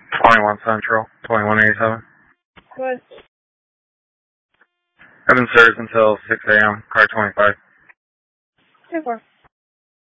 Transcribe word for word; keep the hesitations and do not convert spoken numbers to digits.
twenty-one Central, twenty-one eighty-seven. What? I've been served until six a.m., car twenty-five. ten four.